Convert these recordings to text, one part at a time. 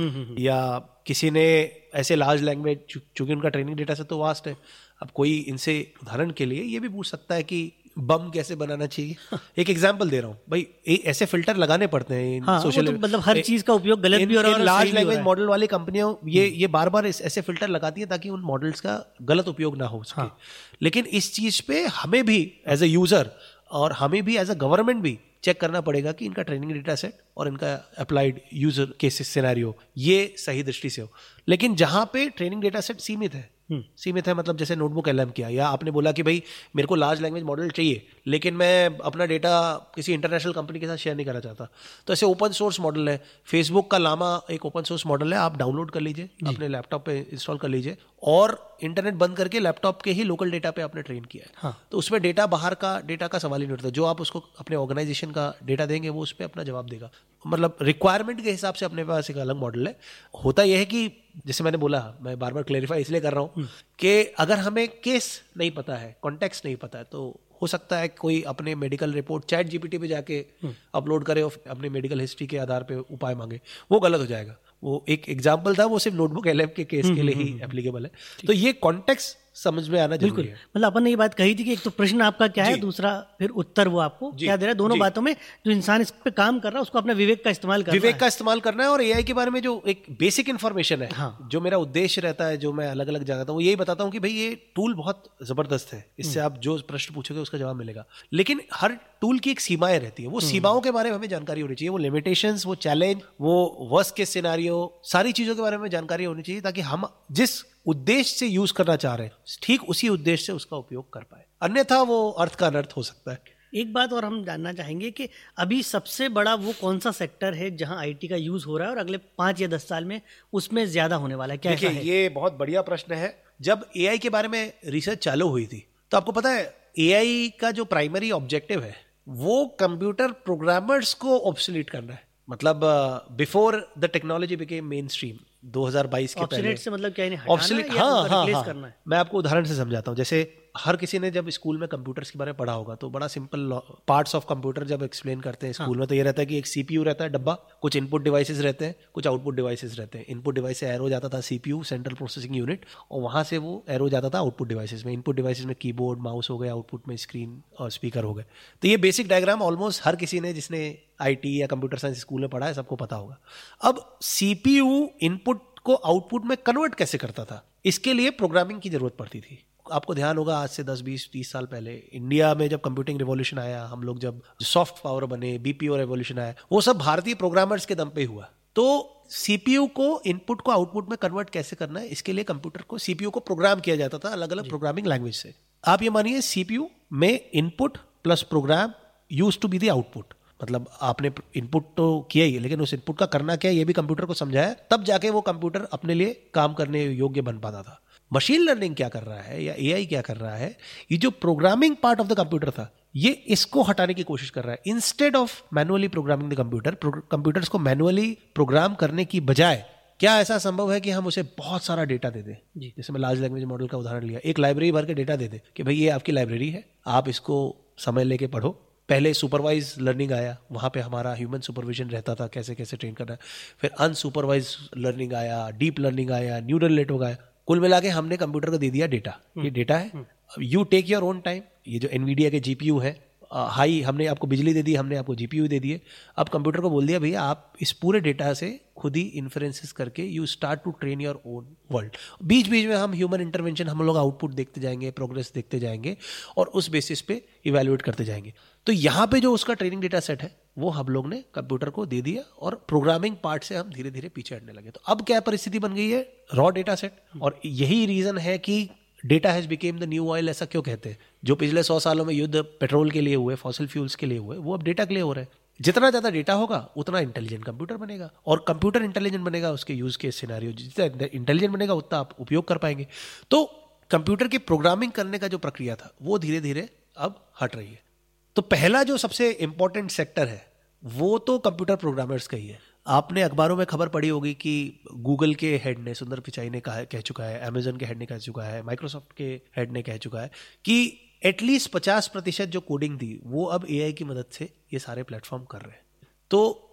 या किसी ने ऐसे लार्ज लैंग्वेज, चूंकि उनका ट्रेनिंग डेटा से तो वास्ट है, अब कोई इनसे उदाहरण के लिए ये भी पूछ सकता है कि बम कैसे बनाना चाहिए। एक एग्जांपल दे रहा हूँ भाई, ऐसे फिल्टर लगाने पड़ते हैं सोशल, तो मतलब हर चीज का उपयोग गलत भी हो रहा है। लार्ज लैंग्वेज मॉडल वाली कंपनियों ये बार बार ऐसे फिल्टर लगाती है ताकि उन मॉडल्स का गलत उपयोग ना हो सके। लेकिन इस चीज पे हमें भी एज ए यूजर और हमें भी एज अ गवर्नमेंट भी चेक करना पड़ेगा कि इनका ट्रेनिंग डेटा सेट और इनका अप्लाइड यूजर केसेस सिनेरियो ये सही दृष्टि से हो। लेकिन जहां पे ट्रेनिंग डेटा सेट सीमित है, मतलब जैसे नोटबुक एलएम किया, या आपने बोला कि भाई मेरे को लार्ज लैंग्वेज मॉडल चाहिए लेकिन मैं अपना डेटा किसी इंटरनेशनल कंपनी के साथ शेयर नहीं करना चाहता, तो ऐसे ओपन सोर्स मॉडल है। फेसबुक का लामा एक ओपन सोर्स मॉडल है, आप डाउनलोड कर लीजिए, अपने लैपटॉप पे इंस्टॉल कर लीजिए और इंटरनेट बंद करके लैपटॉप के ही लोकल डेटा पे आपने ट्रेन किया है। तो उसमें डेटा बाहर का डेटा का सवाल ही नहीं उठता। जो आप उसको अपने ऑर्गेनाइजेशन का डेटा देंगे वो उस पर अपना जवाब देगा। मतलब रिक्वायरमेंट के हिसाब से अपने पास एक अलग मॉडल है। होता यह है कि जैसे मैंने बोला, मैं बार बार क्लेरिफाई इसलिए कर रहा हूँ कि अगर हमें केस नहीं पता है, कॉन्टेक्स्ट नहीं पता है, तो हो सकता है कोई अपने मेडिकल रिपोर्ट चैट जीपीटी पे जाके अपलोड करे और अपने मेडिकल हिस्ट्री के आधार पे उपाय मांगे, वो गलत हो जाएगा। वो एक एग्जाम्पल था, वो सिर्फ नोटबुक एलएम के केस के लिए ही एप्लीकेबल है। तो ये कॉन्टेक्स्ट समझ में आना जरूरी है। मतलब अपन ने ये बात कही थी कि एक तो प्रश्न आपका क्या है, दूसरा फिर उत्तर वो आपको क्या दे रहा है। दोनों बातों में जो इंसान इस पे काम कर रहा है उसको अपने विवेक का इस्तेमाल करना है। और एआई के बारे में जो एक बेसिक इन्फॉर्मेशन है, जो मेरा उद्देश्य रहता है, जो मैं अलग अलग जगह वो यही बताता हूँ कि भाई ये टूल बहुत जबरदस्त है, इससे आप जो प्रश्न पूछोगे उसका जवाब मिलेगा। लेकिन हर टूल की एक सीमाएं रहती है, वो सीमाओं के बारे में हमें जानकारी होनी चाहिए, वो लिमिटेशंस, वो चैलेंज, वो वर्स्ट केस सिनेरियो, सारी चीजों के बारे में जानकारी होनी चाहिए ताकि हम जिस उद्देश्य से यूज करना चाह रहे हैं ठीक उसी उद्देश्य से उसका उपयोग कर पाए, अन्यथा वो अर्थ का अनर्थ हो सकता है। एक बात और हम जानना चाहेंगे कि अभी सबसे बड़ा वो कौन सा सेक्टर है जहां आईटी का यूज हो रहा है और अगले 5 या 10 साल में उसमें ज्यादा होने वाला है, क्या ऐसा है? ये बहुत बढ़िया प्रश्न है। जब एआई के बारे में रिसर्च चालू हुई थी तो आपको पता है एआई का जो प्राइमरी ऑब्जेक्टिव है वो कंप्यूटर प्रोग्रामर्स को ऑब्सोलीट करना है। मतलब before the technology became main stream 2022 के पहले से मतलब क्या ऑब्सोलीट, करना है। मैं आपको उदाहरण से समझाता हूँ। जैसे हर किसी ने जब स्कूल में कंप्यूटर्स के बारे में पढ़ा होगा तो बड़ा सिंपल पार्ट्स ऑफ कंप्यूटर जब एक्सप्लेन करते हैं स्कूल में तो ये रहता है कि एक सीपीयू रहता है डब्बा, कुछ इनपुट डिवाइसेस रहते हैं, कुछ आउटपुट डिवाइसेस रहते हैं। इनपुट डिवाइस से एरो जाता था सीपीयू, सेंट्रल प्रोसेसिंग यूनिट, और वहां से वो एरो जाता था आउटपुट डिवाइसेस में। इनपुट डिवाइसेस में कीबोर्ड, माउस हो गए, आउटपुट में स्क्रीन और स्पीकर हो गए। तो ये बेसिक डायग्राम ऑलमोस्ट हर किसी ने जिसने आईटी या कंप्यूटर साइंस स्कूल में पढ़ा है सबको पता होगा। अब सीपीयू इनपुट को आउटपुट में कन्वर्ट कैसे करता था, इसके लिए प्रोग्रामिंग की जरूरत पड़ती थी। आपको ध्यान होगा आज से 10, 20, 30 साल पहले इंडिया में जब कंप्यूटिंग रिवॉल्यूशन आया, हम लोग जब सॉफ्ट पावर बने, बीपीओ रिवॉल्यूशन आया, वो सब भारतीय प्रोग्रामर्स के दम पे हुआ। तो सीपीयू को इनपुट को आउटपुट में कन्वर्ट कैसे करना है, इसके लिए कंप्यूटर को, सीपीयू को प्रोग्राम किया जाता था अलग अलग प्रोग्रामिंग लैंग्वेज से। आप ये मानिए सीपीयू में input plus program use to be the output. मतलब आपने इनपुट तो किया ही, लेकिन उस इनपुट का करना क्या है ये भी कंप्यूटर को समझाया, तब जाके वो कंप्यूटर अपने लिए काम करने योग्य बन पाता था। मशीन लर्निंग क्या कर रहा है या एआई क्या कर रहा है, ये जो programming part of the computer था ये इसको हटाने की कोशिश कर रहा है। Instead of manually programming the computer, computers को मैनुअली प्रोग्राम करने की बजाय क्या ऐसा संभव है कि हम उसे बहुत सारा डेटा दे दें। जैसे मैं लार्ज लैंग्वेज मॉडल का उदाहरण लिया, एक लाइब्रेरी भर के डेटा दे दें कि भाई ये आपकी लाइब्रेरी है, आप इसको समय लेके पढ़ो। पहले सुपरवाइज लर्निंग आया, वहाँ पे हमारा ह्यूमन सुपरविजन रहता था कैसे कैसे ट्रेन करना है। फिर अनसुपरवाइज लर्निंग आया, डीप लर्निंग आया, न्यूरल नेटवर्क आया। कुल मिला के हमने कंप्यूटर को दे दिया डेटा, ये डेटा है, you take your own time. ये जो एनवीडिया के जीपीयू है, हाई, हमने आपको बिजली दे दी, हमने आपको जीपीयू दे दिए। अब कंप्यूटर को बोल दिया भैया आप इस पूरे डेटा से खुद ही इन्फ्रेंसेस करके you start to train your own world. बीच बीच में हम ह्यूमन इंटरवेंशन, हम लोग आउटपुट देखते जाएंगे, प्रोग्रेस देखते जाएंगे और उस बेसिस पे इवेल्युएट करते जाएंगे। तो यहाँ पे जो उसका ट्रेनिंग डेटा सेट है वो हम लोग ने कंप्यूटर को दे दिया और प्रोग्रामिंग पार्ट से हम धीरे धीरे पीछे हटने लगे। तो अब क्या परिस्थिति बन गई है, रॉ डेटा सेट। और यही रीजन है कि data has became the new oil, ऐसा क्यों कहते हैं। जो पिछले 100 सालों में युद्ध पेट्रोल के लिए हुए, फॉसिल फ्यूल्स के लिए हुए, वो अब डेटा के लिए हो रहे हैं। जितना ज्यादा डेटा होगा उतना इंटेलिजेंट कंप्यूटर बनेगा, और कंप्यूटर इंटेलिजेंट बनेगा उसके यूज केस सिनेरियो, जितना इंटेलिजेंट बनेगा उतना आप उपयोग कर पाएंगे। तो कंप्यूटर की प्रोग्रामिंग करने का जो प्रक्रिया था वो धीरे धीरे अब हट रही है। तो पहला जो सबसे इंपॉर्टेंट सेक्टर है वो तो कंप्यूटर प्रोग्रामर्स का ही है। आपने अखबारों में खबर पढ़ी होगी कि गूगल के हेड ने, सुंदर पिचाई ने कह चुका है, अमेजन के हेड ने कह चुका है, माइक्रोसॉफ्ट के हेड ने कह चुका है कि एटलीस्ट 50% जो कोडिंग थी वो अब एआई की मदद से ये सारे प्लेटफॉर्म कर रहे हैं। तो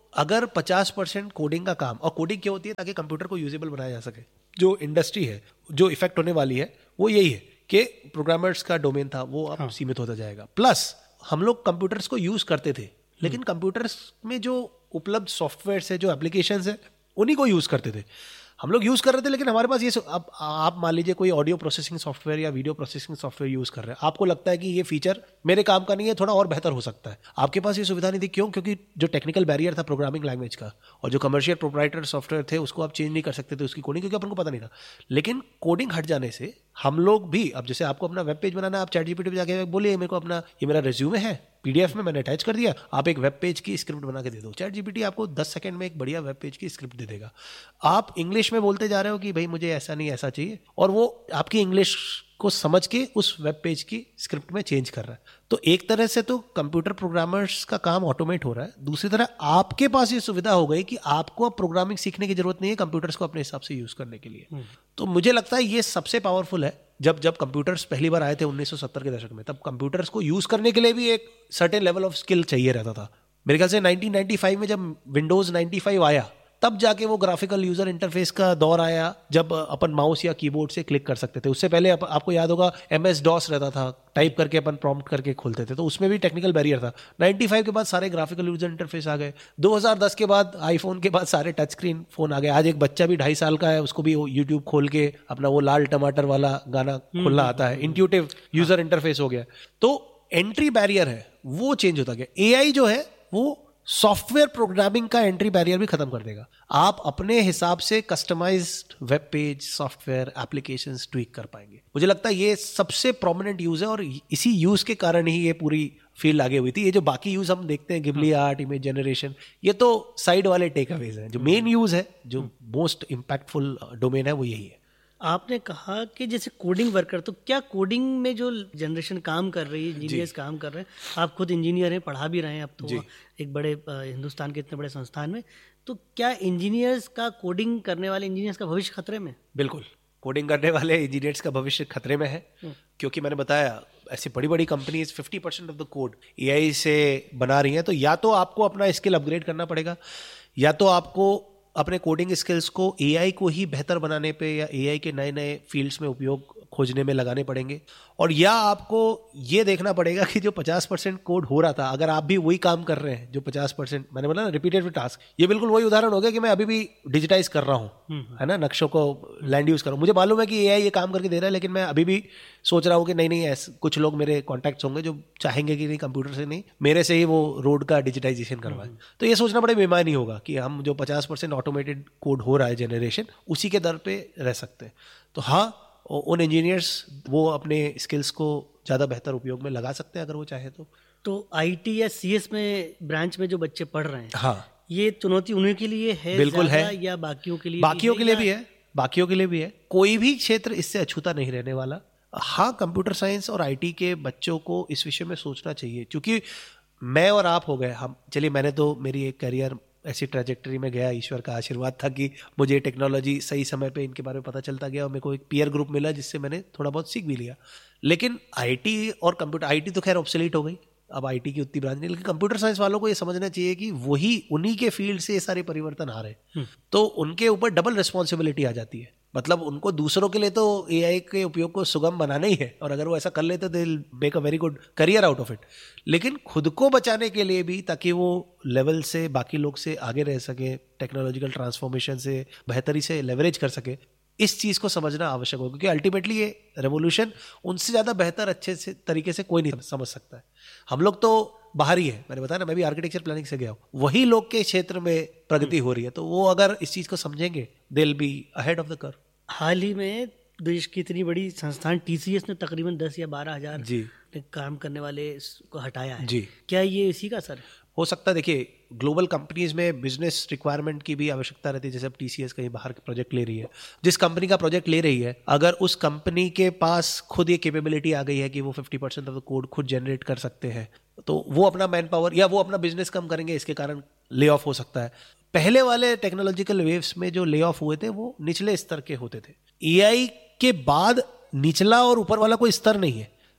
अगर 50% कोडिंग का काम, और कोडिंग क्या होती है ताकि कंप्यूटर को यूजेबल बनाया जा सके, जो इंडस्ट्री है, जो इफेक्ट होने वाली है वो यही है कि प्रोग्रामर्स का डोमेन था वो अब सीमित होता जाएगा। प्लस हम लोग कंप्यूटर्स को यूज करते थे, लेकिन कंप्यूटर्स में जो उपलब्ध सॉफ्टवेयर है, जो एप्लीकेशंस है, उन्हीं को यूज करते थे। हम लोग यूज कर रहे थे, लेकिन हमारे पास ये अब आप मान लीजिए कोई ऑडियो प्रोसेसिंग सॉफ्टवेयर या वीडियो प्रोसेसिंग सॉफ्टवेयर यूज कर रहे हैं, आपको लगता है कि ये फीचर मेरे काम का नहीं है, थोड़ा और बेहतर हो सकता है। आपके पास ये सुविधा नहीं थी, क्यों? क्योंकि जो टेक्निकल बैरियर था प्रोग्रामिंग लैंग्वेज का, और जो कमर्शियल प्रोप्राइटर सॉफ्टवेयर थे उसको आप चेंज नहीं कर सकते थे उसकी कोडिंग, क्योंकि अपन को पता नहीं था। लेकिन कोडिंग हट जाने से हम लोग भी, अब जैसे आपको अपना वेब पेज बनाना है, आप ChatGPT पे जाके बोलिए मेरे को अपना, ये मेरा रिज्यूमे है, PDF में मैंने अटैच कर दिया, आप एक वेब पेज की स्क्रिप्ट बना के दे दो। ChatGPT आपको 10 सेकंड में एक बढ़िया वेब पेज की स्क्रिप्ट दे देगा। आप इंग्लिश में बोलते जा रहे हो कि भाई मुझे ऐसा नहीं ऐसा चाहिए, और वो आपकी इंग्लिश को समझ के उस वेब पेज की स्क्रिप्ट में चेंज कर रहा है। तो एक तरह से तो कंप्यूटर प्रोग्रामर्स का काम ऑटोमेट हो रहा है, दूसरी तरह आपके पास ये सुविधा हो गई कि आपको अब प्रोग्रामिंग सीखने की जरूरत नहीं है कंप्यूटर्स को अपने हिसाब से यूज करने के लिए। तो मुझे लगता है ये सबसे पावरफुल है। जब कंप्यूटर्स पहली बार आए थे 1970 के दशक में, तब कंप्यूटर्स को यूज करने के लिए भी एक सर्टेन लेवल ऑफ स्किल चाहिए रहता था। मेरे ख्याल से 1995 में जब विंडोज 95 आया, तब जाके वो ग्राफिकल यूजर इंटरफेस का दौर आया, जब अपन माउस या कीबोर्ड से क्लिक कर सकते थे। उससे पहले आपको याद होगा MS-DOS रहता था, टाइप करके अपन प्रॉम्प्ट करके खोलते थे, तो उसमें भी टेक्निकल बैरियर था। 95 के बाद सारे ग्राफिकल यूजर इंटरफेस आ गए। 2010 के बाद आईफोन के बाद सारे टच स्क्रीन फोन आ गए। आज एक बच्चा भी 2.5 साल का है, उसको भी यूट्यूब खोल के अपना वो लाल टमाटर वाला गाना खोलना आता है। इंट्यूटिव यूजर इंटरफेस हो गया। तो एंट्री बैरियर है वो चेंज होता गया। AI जो है वो सॉफ्टवेयर प्रोग्रामिंग का एंट्री बैरियर भी खत्म कर देगा। आप अपने हिसाब से customised web page, software, applications tweak कर पाएंगे। मुझे लगता है ये सबसे प्रोमिनेंट यूज है, और इसी यूज के कारण ही ये पूरी फील्ड आगे हुई थी। ये जो बाकी यूज हम देखते हैं, गिबली आर्ट, इमेज जनरेशन, ये तो साइड वाले टेक अवेज हैं। जो मेन यूज है, जो मोस्ट इंपैक्टफुल डोमेन है, वो यही है। आपने कहा कि जैसे कोडिंग वर्कर, तो क्या कोडिंग में जो जनरेशन काम कर रही है, इंजीनियर्स काम कर रहे हैं, आप खुद इंजीनियर हैं, पढ़ा भी रहे हैं अब तो एक बड़े हिंदुस्तान के इतने बड़े संस्थान में, तो क्या इंजीनियर्स का, कोडिंग करने वाले इंजीनियर्स का भविष्य खतरे में? बिल्कुल, कोडिंग करने वाले इंजीनियर्स का भविष्य खतरे में है, क्योंकि मैंने बताया ऐसी बड़ी बड़ी companies 50% of the code AI से बना रही हैं। तो या तो आपको अपना स्किल अपग्रेड करना पड़ेगा, या तो आपको अपने कोडिंग स्किल्स को AI को ही बेहतर बनाने पे या AI के नए नए फील्ड्स में उपयोग खोजने में लगाने पड़ेंगे, और या आपको ये देखना पड़ेगा कि जो 50% कोड हो रहा था, अगर आप भी वही काम कर रहे हैं जो 50%, मैंने बोला ना रिपीटेटिव टास्क, ये बिल्कुल वही उदाहरण हो गया कि मैं अभी भी डिजिटाइज कर रहा हूँ, है ना, नक्शों को लैंड यूज कर रहा हूँ। मुझे मालूम है कि AI ये काम करके दे रहा है, लेकिन मैं अभी भी सोच रहा हूँ कि नहीं ऐसे कुछ लोग मेरे कॉन्टैक्ट्स होंगे जो चाहेंगे कि नहीं, कंप्यूटर से नहीं, मेरे से ही वो रोड का डिजिटाइजेशन करवाए। तो ये सोचना बड़ा बेईमानी होगा कि हम जो 50% ऑटोमेटेड कोड हो रहा है जनरेशन, उसी के दर पे रह सकते हैं। तो हाँ, उन इंजीनियर्स वो अपने स्किल्स को ज़्यादा बेहतर उपयोग में लगा सकते हैं अगर वो चाहे तो IT या CS में ब्रांच में जो बच्चे पढ़ रहे हैं, हाँ, ये चुनौती उन्हीं के लिए है, बिल्कुल है, या बाकियों के लिए? बाकियों के लिए भी है, बाकियों के लिए भी है। कोई भी क्षेत्र इससे अछूता नहीं रहने वाला। हाँ, कंप्यूटर साइंस और IT के बच्चों को इस विषय में सोचना चाहिए, क्योंकि मैं और आप हो गए हम, चलिए मैंने तो मेरी एक करियर ऐसी ट्रैजेक्टरी में गया, ईश्वर का आशीर्वाद था कि मुझे टेक्नोलॉजी सही समय पे इनके बारे में पता चलता गया, और मेरे को एक पीयर ग्रुप मिला जिससे मैंने थोड़ा बहुत सीख भी लिया। लेकिन IT और कंप्यूटर, IT तो खैर ऑब्सोलीट हो गई, अब IT की उतनी ब्रांच नहीं, लेकिन कंप्यूटर साइंस वालों को ये समझना चाहिए कि वही उन्हीं के फील्ड से ये सारे परिवर्तन आ रहे हैं, तो उनके ऊपर डबल रिस्पॉन्सिबिलिटी आ जाती है। मतलब उनको दूसरों के लिए तो AI के उपयोग को सुगम बनाना ही है, और अगर वो ऐसा कर लेते they will make a very good career out of it, लेकिन खुद को बचाने के लिए भी, ताकि वो लेवल से बाकी लोग से आगे रह सके, टेक्नोलॉजिकल ट्रांसफॉर्मेशन से बेहतरी से लेवरेज कर सके, इस चीज़ को समझना आवश्यक होगा, क्योंकि अल्टीमेटली ये रेवोल्यूशन उनसे ज़्यादा बेहतर अच्छे से तरीके से कोई नहीं समझ सकता है। हम लोग तो बाहर ही है, मैंने बताया ना, मैं भी आर्किटेक्चर प्लानिंग से गया हूँ, वही लोग के क्षेत्र में प्रगति हो रही है, तो वो अगर इस चीज़ को समझेंगे they will be ahead of the curve. हाल ही में देश की इतनी बड़ी संस्थान TCS ने तकरीबन 10 या 12 हज़ार काम करने वाले को हटाया है जी। क्या ये इसी का असर है? हो सकता है। देखिए, ग्लोबल कंपनीज में बिजनेस रिक्वायरमेंट की भी आवश्यकता रहती है। जैसे अब TCS कहीं बाहर के प्रोजेक्ट ले रही है, जिस कंपनी का प्रोजेक्ट ले रही है, अगर उस कंपनी के पास खुद ये कैपेबिलिटी आ गई है कि वो 50% ऑफ द कोड खुद जनरेट कर सकते हैं, तो वो अपना मैन पावर या वो अपना बिजनेस कम करेंगे, इसके कारण ले ऑफ हो सकता है। पहले वाले टेक्नोलॉजिकल वेव्स में जो ले ऑफ हुए थे वो निचले स्तर के होते थे। AI के बाद निचला और ऊपर वाला कोई स्तर नहीं है।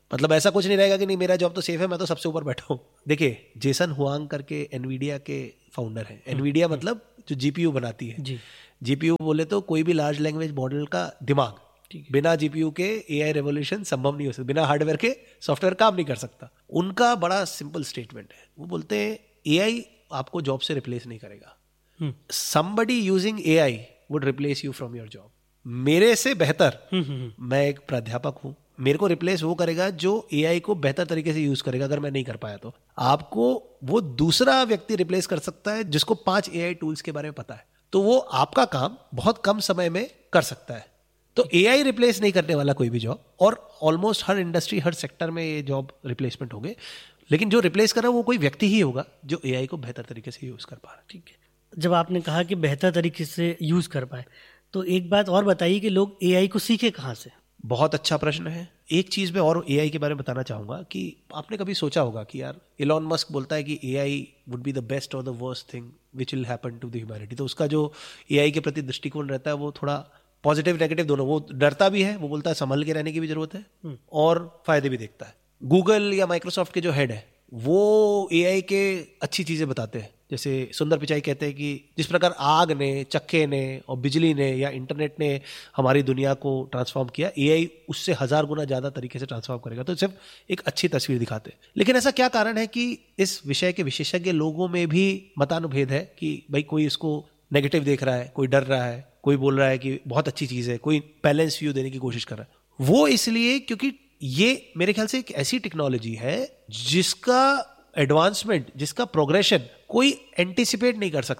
मतलब ऐसा कुछ नहीं रहेगा कि नहीं मेरा जॉब तो सेफ है, मैं तो सबसे ऊपर बैठा हूँ। देखिए जेसन हुआंग करके एनवीडिया के फाउंडर है। एनवीडिया मतलब जो जीपीयू बनाती है। जीपीयू बोले तो कोई भी लार्ज लैंग्वेज मॉडल का दिमाग, बिना जीपीयू के एआई रेवोल्यूशन संभव नहीं हो सकता, बिना हार्डवेयर के सॉफ्टवेयर काम नहीं कर सकता। उनका बड़ा सिंपल स्टेटमेंट है, वो बोलते हैं एआई आपको जॉब से रिप्लेस नहीं करेगा, somebody using AI would replace you from your job. मेरे से बेहतर, मैं एक प्राध्यापक हूं, मेरे को रिप्लेस वो करेगा जो एआई को बेहतर तरीके से यूज करेगा। अगर मैं नहीं कर पाया तो आपको वो दूसरा व्यक्ति रिप्लेस कर सकता है जिसको 5 एआई टूल्स के बारे में पता है, तो वो आपका काम बहुत कम समय में कर सकता है। तो एआई रिप्लेस नहीं करने वाला कोई भी जॉब, और ऑलमोस्ट हर इंडस्ट्री हर सेक्टर में ये जॉब रिप्लेसमेंट हो गए, लेकिन जो रिप्लेस कर रहा है वो कोई व्यक्ति ही होगा जो एआई को बेहतर तरीके से यूज कर पा रहा है। ठीक है, जब आपने कहा कि बेहतर तरीके से यूज कर पाए, तो एक बात और बताइए कि लोग एआई को सीखे कहाँ से? बहुत अच्छा प्रश्न है। एक चीज मैं और एआई के बारे में बताना चाहूंगा कि आपने कभी सोचा होगा कि यार इलॉन मस्क बोलता है कि AI would be the best और the worst thing which will happen to the humanity. तो उसका जो एआई के प्रति दृष्टिकोण रहता है वो थोड़ा पॉजिटिव नेगेटिव दोनों, वो डरता भी है, वो बोलता है संभल के रहने की भी जरूरत है, और फायदे भी देखता है। गूगल या माइक्रोसॉफ्ट के जो हेड है वो एआई के अच्छी चीजें बताते हैं। जैसे सुंदर पिचाई कहते हैं कि जिस प्रकार आग ने, चक्के ने और बिजली ने या इंटरनेट ने हमारी दुनिया को ट्रांसफॉर्म किया, एआई उससे 1000 गुना ज्यादा तरीके से ट्रांसफॉर्म करेगा। तो सिर्फ एक अच्छी तस्वीर दिखाते हैं। लेकिन ऐसा क्या कारण है कि इस विषय के विशेषज्ञ लोगों में भी मतानुभेद है कि भाई कोई इसको नेगेटिव देख रहा है, कोई डर रहा है, कोई बोल रहा है कि बहुत अच्छी चीज है, कोई बैलेंस व्यू देने की कोशिश कर रहा है। वो इसलिए क्योंकि ये मेरे ख्याल से एक ऐसी टेक्नोलॉजी है जिसका एडवांसमेंट, जिसका प्रोग्रेशन कोई एंटिसिपेट नहीं कर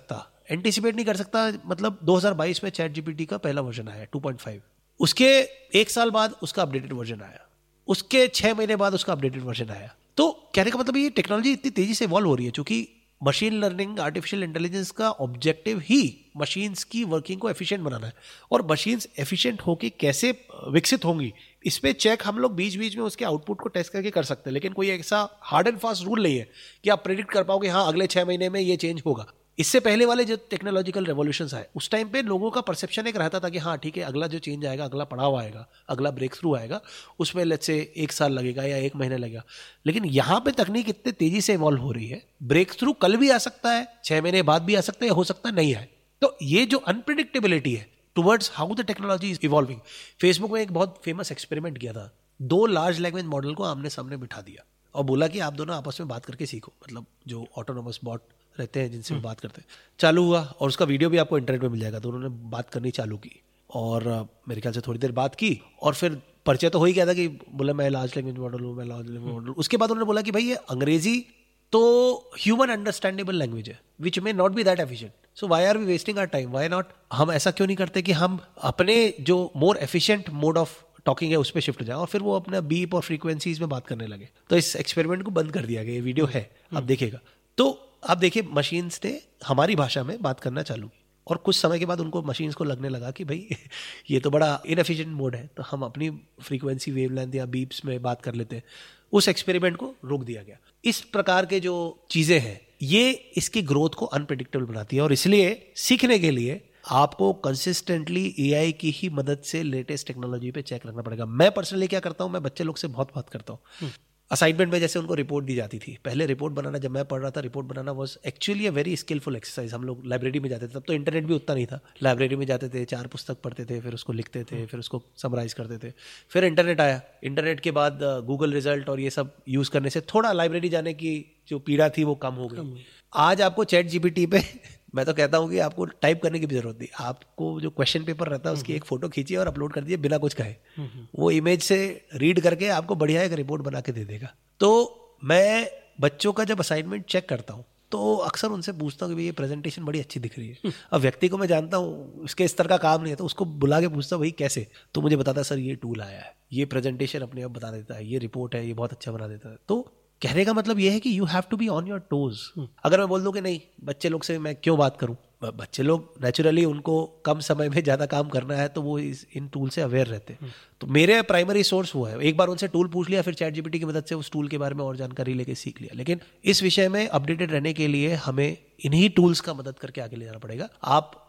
सकता। मतलब 2022 में चैट जीपीटी का पहला वर्जन आया 2.5, उसके 1 साल बाद उसका अपडेटेड वर्जन आया, उसके 6 महीने बाद उसका अपडेटेड वर्जन आया। तो कहने का मतलब ये टेक्नोलॉजी इतनी तेजी से इवॉल्व हो रही है, क्योंकि मशीन लर्निंग, आर्टिफिशियल इंटेलिजेंस का ऑब्जेक्टिव ही मशीन्स की वर्किंग को एफिशिएंट बनाना है। और मशीन्स एफिशिएंट होके कैसे विकसित होंगी इस पे चेक हम लोग बीच बीच में उसके आउटपुट को टेस्ट करके कर सकते हैं, लेकिन कोई ऐसा हार्ड एंड फास्ट रूल नहीं है कि आप प्रेडिक्ट कर पाओगे हाँ अगले 6 महीने में ये चेंज होगा। इससे पहले वाले जो टेक्नोलॉजिकल रेवोल्यूशंस आए उस टाइम पे लोगों का परसेप्शन एक रहता था कि हाँ ठीक है, अगला जो चेंज आएगा, अगला पड़ाव आएगा, अगला ब्रेक थ्रू आएगा, उसमें लेट्स से 1 साल लगेगा या 1 महीना लगेगा। लेकिन यहाँ पे तकनीक इतनी तेजी से इवॉल्व हो रही है, ब्रेक थ्रू कल भी आ सकता है, 6 महीने बाद भी आ सकता है, हो सकता है नहीं आए। तो ये जो अनप्रिडिक्टेबिलिटी है towards how the technology is evolving. Facebook में एक बहुत फेमस एक्सपेरिमेंट किया था, 2 लार्ज लैंग्वेज मॉडल को आमने सामने बिठा दिया और बोला कि आप दोनों आपस में बात करके सीखो। मतलब जो ऑटोनोमस बॉट रहते हैं जिनसे वो बात करते हैं, चालू हुआ और उसका वीडियो भी आपको इंटरनेट पे मिल जाएगा। तो उन्होंने बात करनी चालू की और मेरे ख्याल से थोड़ी देर बात की और फिर परिचय तो हो ही गया था कि बोला मैं लार्ज लैंग्वेज मॉडल हूँ, मैं लार्ज लैंग्वेज मॉडल। उसके बाद उन्होंने बोला कि भाई ये अंग्रेजी तो ह्यूमन अंडरस्टैंडेबल लैंग्वेज है विच may not be that efficient, so why are we wasting our time, why not हम ऐसा क्यों नहीं करते कि हम अपने जो more efficient mode of talking है उस पर शिफ्ट जाए। और फिर वो अपना बीप और फ्रीक्वेंसीज में बात करने लगे। तो इस एक्सपेरिमेंट को बंद कर दिया गया, ये वीडियो है आप देखिएगा। तो आप देखिए मशीन्स ने हमारी भाषा में बात करना चालू की और कुछ समय के बाद उनको मशीन्स को लगने लगा कि भाई ये तो बड़ा इनएफिशिएंट मोड है, तो हम अपनी फ्रीक्वेंसी वेवलेंथ या बीप्स में बात कर लेते हैं। उस एक्सपेरिमेंट को रोक दिया गया। इस प्रकार के जो चीजें हैं ये इसकी ग्रोथ को अनप्रेडिक्टेबल बनाती है और इसलिए सीखने के लिए आपको कंसिस्टेंटली एआई की ही मदद से लेटेस्ट टेक्नोलॉजी पे चेक रखना पड़ेगा। मैं पर्सनली क्या करता हूं, मैं बच्चे लोग से बहुत बात करता हूं। असाइनमेंट में जैसे उनको रिपोर्ट दी जाती थी, पहले रिपोर्ट बनाना, जब मैं पढ़ रहा था, report banana was actually a very skilful exercise. हम लोग लाइब्रेरी में जाते थे, तब तो इंटरनेट भी उतना नहीं था, लाइब्रेरी में जाते थे, 4 पुस्तक पढ़ते थे, फिर उसको लिखते थे, फिर उसको समराइज करते थे। फिर इंटरनेट आया, इंटरनेट के बाद गूगल रिजल्ट और ये सब यूज करने से थोड़ा लाइब्रेरी जाने की जो पीड़ा थी वो कम हो गई। आज आपको चैट जीपीटी पे मैं तो कहता हूँ कि आपको टाइप करने की भी जरूरत नहीं, आपको जो क्वेश्चन पेपर रहता है उसकी एक फोटो खींचिए और अपलोड कर दीजिए बिना कुछ कहे, वो इमेज से रीड करके आपको बढ़िया एक रिपोर्ट बना के दे देगा। तो मैं बच्चों का जब असाइनमेंट चेक करता हूँ तो अक्सर उनसे पूछता हूँ कि ये प्रेजेंटेशन बड़ी अच्छी दिख रही है। अब व्यक्ति को मैं जानता हूँ उसके स्तर का काम नहीं है, तो उसको बुला के पूछता हूँ भाई कैसे, तो मुझे बताता है सर ये टूल आया है, ये प्रेजेंटेशन अपने आप बता देता है, ये रिपोर्ट है, ये बहुत अच्छा बना देता है। तो कहने का मतलब ये है कि you have to be on your toes. अगर मैं बोल दूं कि नहीं बच्चे लोग से मैं क्यों बात करूं, बच्चे लोग नेचुरली उनको कम समय में ज़्यादा काम करना है तो वो इन टूल से अवेयर रहते हैं। तो मेरे प्राइमरी सोर्स वो है, एक बार उनसे टूल पूछ लिया, फिर चैट जीपीटी की मदद से उस टूल के बारे में और जानकारी लेके सीख लिया। लेकिन इस विषय में अपडेटेड रहने के लिए हमें इन्हीं टूल्स का मदद करके आगे ले जाना पड़ेगा। आप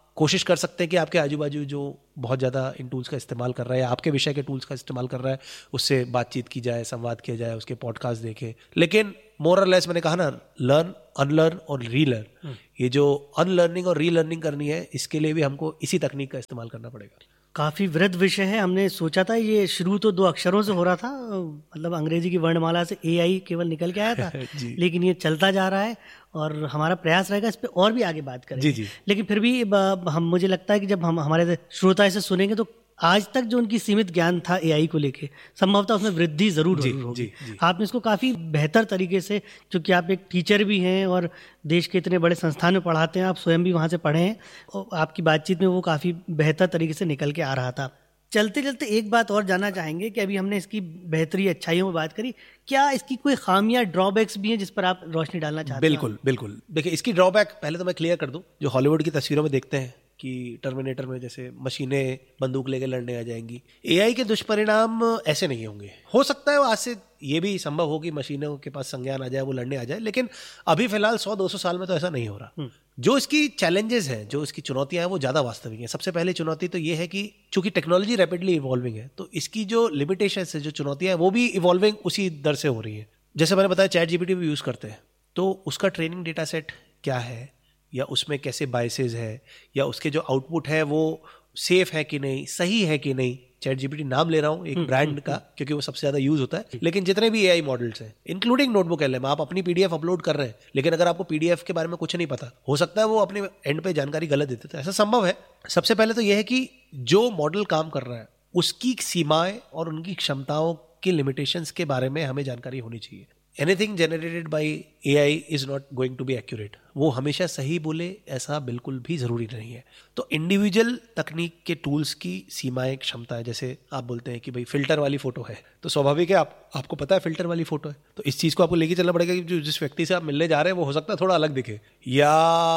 कोशिश कर सकते हैं कि आपके आजू बाजू जो बहुत ज़्यादा इन टूल्स का इस्तेमाल कर रहा है, आपके विषय के टूल्स का इस्तेमाल कर रहा है, उससे बातचीत की जाए, संवाद किया जाए, उसके पॉडकास्ट देखें। लेकिन मोर और लेस मैंने कहा ना, लर्न, अनलर्न और रीलर्न, ये जो अनलर्निंग और रीलर्निंग करनी है, इसके लिए भी हमको इसी तकनीक का इस्तेमाल करना पड़ेगा। काफ़ी वृहद विषय है। हमने सोचा था ये शुरू तो 2 अक्षरों से हो रहा था, मतलब अंग्रेजी की वर्णमाला से AI केवल निकल के आया था लेकिन ये चलता जा रहा है और हमारा प्रयास रहेगा इस पे और भी आगे बात करेंगे। जी। लेकिन फिर भी हम मुझे लगता है कि जब हम हमारे श्रोता इसे सुनेंगे तो आज तक जो उनकी सीमित ज्ञान था AI को लेके, संभवतः उसमें वृद्धि जरूर होगी। आपने इसको काफ़ी बेहतर तरीके से, क्योंकि आप एक टीचर भी हैं और देश के इतने बड़े संस्थान में पढ़ाते हैं, आप स्वयं भी वहाँ से पढ़े हैं और आपकी बातचीत में वो काफ़ी बेहतर तरीके से निकल के आ रहा था। चलते चलते एक बात और जानना चाहेंगे कि अभी हमने इसकी बेहतरी, अच्छाइयों में बात करी, क्या इसकी कोई खामियां, ड्रॉबैक्स भी हैं जिस पर आप रोशनी डालना चाहते हैं? बिल्कुल। देखिए, इसकी ड्रॉबैक पहले तो मैं क्लियर कर दूं। जो हॉलीवुड की तस्वीरों में देखते हैं कि टर्मिनेटर में जैसे मशीनें बंदूक लेके लड़ने आ जाएंगी, AI के दुष्परिणाम ऐसे नहीं होंगे। हो सकता है आज से ये भी संभव हो कि मशीनों के पास संज्ञान आ जाए, वो लड़ने आ जाए, लेकिन अभी फिलहाल 100-200 साल में तो ऐसा नहीं हो रहा। जो इसकी चैलेंजेस हैं, जो इसकी चुनौतियां हैं, वो ज़्यादा वास्तविक हैं। सबसे पहले चुनौती तो ये है कि चूंकि टेक्नोलॉजी रैपिडली इवॉल्विंग है, तो इसकी जो लिमिटेशंस है, जो चुनौतियां हैं, वो भी इवॉल्विंग उसी दर से हो रही है। जैसे मैंने बताया, ChatGPT भी यूज़ करते हैं, तो उसका ट्रेनिंग डेटा सेट क्या है, या उसमें कैसे बायसेस है, या उसके जो आउटपुट है वो सेफ है कि नहीं, सही है कि नहीं। ChatGPT नाम ले रहा हूँ एक ब्रांड का, क्योंकि वो सबसे ज़्यादा यूज़ होता है। लेकिन जितने भी AI मॉडल्स हैं, इंक्लूडिंग नोटबुक LM, आप अपनी PDF अपलोड कर रहे हैं, लेकिन अगर आपको PDF के बारे में कुछ नहीं पता, हो सकता है वो अपने एंड पे जानकारी गलत देते, तो ऐसा संभव है। सबसे पहले तो यह है कि जो मॉडल काम कर रहा है उसकी सीमाएं और उनकी क्षमताओं की लिमिटेशंस के बारे में हमें जानकारी होनी चाहिए। Anything generated by AI is not going to be accurate. वो हमेशा सही बोले ऐसा बिल्कुल भी जरूरी नहीं है। तो इंडिविजुअल तकनीक के टूल्स की सीमाएं, क्षमताएं, जैसे आप बोलते हैं कि भाई फिल्टर वाली फोटो है, तो स्वाभाविक है आपको पता है फिल्टर वाली फोटो है, तो इस चीज को आपको लेके चलना पड़ेगा कि जो जिस व्यक्ति से आप मिलने जा रहे हैं वो हो सकता है थोड़ा अलग दिखे। या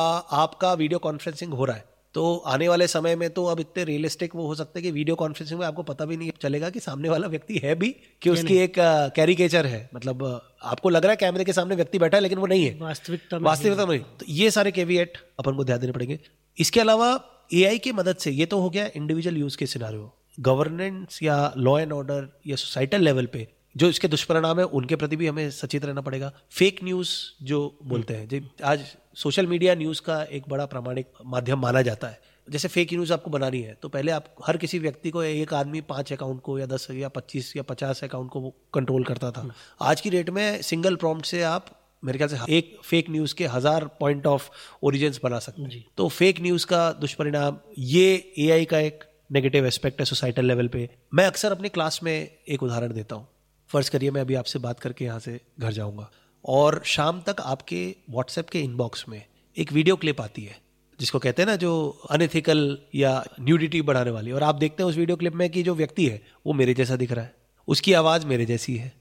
आपका वीडियो कॉन्फ्रेंसिंग हो रहा है, तो आने वाले समय में तो अब इतने रियलिस्टिक वो हो सकते हैं कि वीडियो कॉन्फ्रेंसिंग में आपको पता भी नहीं चलेगा कि सामने वाला व्यक्ति है भी, कि उसकी एक कैरिकेचर है। मतलब आपको लग रहा है कैमरे के सामने व्यक्ति बैठा है, लेकिन वो नहीं है, वास्तविकता में। तो ये सारे कैविएट अपन को ध्यान देने पड़ेंगे। इसके अलावा AI की मदद से, ये तो हो गया इंडिविजुअल यूज के सिनारियो, गवर्नेंस या लॉ एंड ऑर्डर या सोसाइटल लेवल पे जो इसके दुष्परिणाम है, उनके प्रति भी हमें सचेत रहना पड़ेगा। फेक न्यूज़ जो बोलते हैं, आज सोशल मीडिया न्यूज़ का एक बड़ा प्रामाणिक माध्यम माना जाता है। जैसे फेक न्यूज़ आपको बनानी है, तो पहले आप हर किसी व्यक्ति को, एक आदमी 5 अकाउंट को या 10 या 25 या 50 अकाउंट को वो कंट्रोल करता था। आज की डेट में सिंगल प्रॉम्प्ट से आप मेरे ख्याल से एक फेक न्यूज़ के 1000 पॉइंट ऑफ ओरिजिन्स बना सकते हैं। तो फेक न्यूज़ का दुष्परिणाम, ये AI का एक नेगेटिव एस्पेक्ट है सोसाइटल लेवल पे। मैं अक्सर अपनी क्लास में एक उदाहरण देता हूँ। फर्ज करिए मैं अभी आपसे बात करके यहाँ से घर जाऊँगा और शाम तक आपके व्हाट्सएप के इनबॉक्स में एक वीडियो क्लिप आती है, जिसको कहते हैं ना जो अनएथिकल या न्यूडिटी बढ़ाने वाली, और आप देखते हैं उस वीडियो क्लिप में कि जो व्यक्ति है वो मेरे जैसा दिख रहा है, उसकी आवाज़ मेरे जैसी है,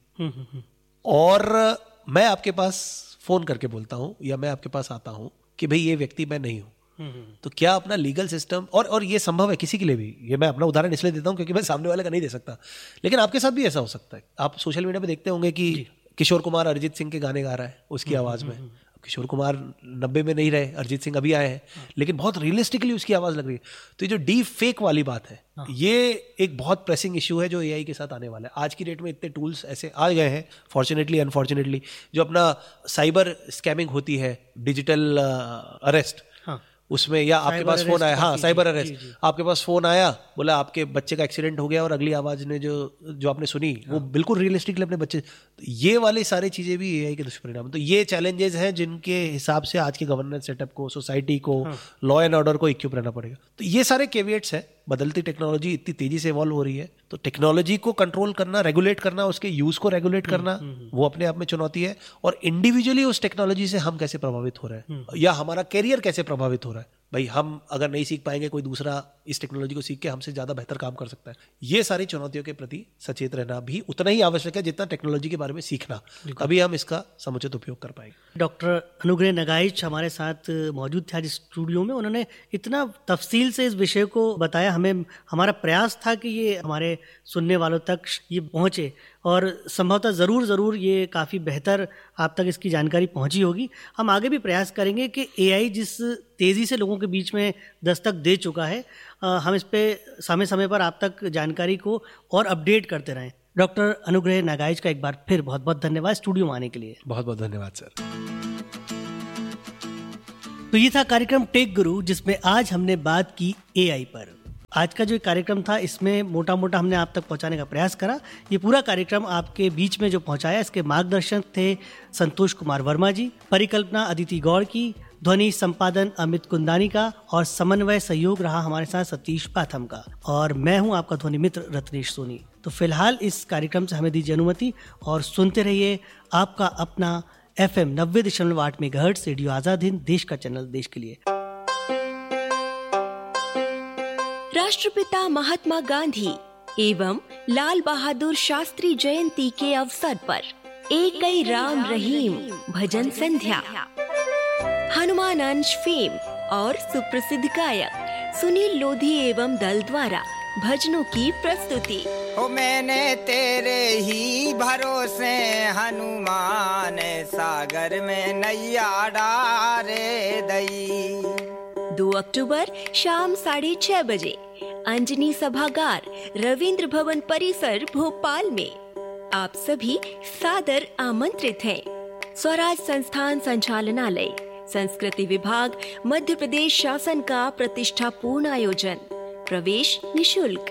और मैं आपके पास फ़ोन करके बोलता हूँ या मैं आपके पास आता हूँ कि भाई ये व्यक्ति मैं नहीं हूँ। तो क्या अपना लीगल सिस्टम, और ये संभव है किसी के लिए भी, ये मैं अपना उदाहरण इसलिए देता हूँ क्योंकि मैं सामने वाले का नहीं दे सकता, लेकिन आपके साथ भी ऐसा हो सकता है। आप सोशल मीडिया पे देखते होंगे कि किशोर कुमार अरिजीत सिंह के गाने गा रहा है उसकी आवाज़ में। किशोर कुमार 90 में नहीं रहे, अरिजीत सिंह अभी आए हैं, लेकिन बहुत रियलिस्टिकली उसकी आवाज़ लग रही है। तो ये जो डीप फेक वाली बात है, ये एक बहुत प्रेसिंग इशू है जो AI के साथ आने वाला है। आज की डेट में इतने टूल्स ऐसे आ गए हैं, फॉर्चुनेटली अनफॉर्चुनेटली, जो अपना साइबर स्कैमिंग होती है, डिजिटल अरेस्ट, उसमें, या आपके पास फोन आया, हाँ साइबर अरेस्ट, आपके पास फोन आया, बोला आपके बच्चे का एक्सीडेंट हो गया, और अगली आवाज ने जो आपने सुनी वो बिल्कुल रियलिस्टिकली अपने बच्चे, तो ये वाली सारी चीजें भी AI के दुष्परिणाम। तो ये चैलेंजेस हैं जिनके हिसाब से आज के गवर्नेंस सेटअप को, सोसाइटी को, लॉ एंड ऑर्डर को इक्विप रहना पड़ेगा। तो ये सारे केविएट्स हैं। बदलती टेक्नोलॉजी इतनी तेजी से इवॉल्व हो रही है, तो टेक्नोलॉजी को कंट्रोल करना, रेगुलेट करना, उसके यूज को रेगुलेट करना, वो अपने आप में चुनौती है। और इंडिविजुअली उस टेक्नोलॉजी से हम कैसे प्रभावित हो रहे हैं, या हमारा कैरियर कैसे प्रभावित हो रहा है। भाई हम अगर नहीं सीख पाएंगे, कोई दूसरा इस टेक्नोलॉजी को सीख के हमसे ज़्यादा बेहतर काम कर सकता है। ये सारी चुनौतियों के प्रति सचेत रहना भी उतना ही आवश्यक है जितना टेक्नोलॉजी के बारे में सीखना, तभी हम इसका समुचित उपयोग कर पाएंगे। डॉक्टर अनुग्रह नगाइच हमारे साथ मौजूद थे आज स्टूडियो में। उन्होंने इतना तफसील से इस विषय को बताया, हमें, हमारा प्रयास था कि ये हमारे सुनने वालों तक ये पहुँचे, और संभवतः ज़रूर ये काफ़ी बेहतर आप तक इसकी जानकारी पहुंची होगी। हम आगे भी प्रयास करेंगे कि AI जिस तेज़ी से लोगों के बीच में दस्तक दे चुका है, हम इस पे समय समय पर आप तक जानकारी को और अपडेट करते रहें। डॉक्टर अनुग्रह नागाइच का एक बार फिर बहुत बहुत धन्यवाद स्टूडियो में आने के लिए। बहुत बहुत धन्यवाद सर। तो ये था कार्यक्रम टेक गुरु, जिसमें आज हमने बात की AI पर। आज का जो कार्यक्रम था इसमें मोटा मोटा हमने आप तक पहुंचाने का प्रयास करा। ये पूरा कार्यक्रम आपके बीच में जो पहुंचाया, इसके मार्गदर्शक थे संतोष कुमार वर्मा जी, परिकल्पना अदिति गौड़ की, ध्वनि संपादन अमित कुंदानी का और समन्वय सहयोग रहा हमारे साथ सतीश पाथम का। और मैं हूं आपका ध्वनि मित्र रत्नेश सोनी। तो फिलहाल इस कार्यक्रम से हमें दीजिए अनुमति और सुनते रहिए आपका अपना FM 90.8 megahertz radio Azad Hind, देश का चैनल, देश के लिए। राष्ट्रपिता महात्मा गांधी एवं लाल बहादुर शास्त्री जयंती के अवसर पर एकै राम रहीम भजन संध्या, हनुमान अंश फेम और सुप्रसिद्ध गायक सुनील लोधी एवं दल द्वारा भजनों की प्रस्तुति। ओ मैंने तेरे ही भरोसे हनुमान, सागर में नैया डारे दई। 2 अक्टूबर शाम 6:30 बजे अंजनी सभागार, रविंद्र भवन परिसर, भोपाल में आप सभी सादर आमंत्रित हैं। स्वराज संस्थान संचालनालय, संस्कृति विभाग, मध्य प्रदेश शासन का प्रतिष्ठापूर्ण आयोजन। प्रवेश निशुल्क।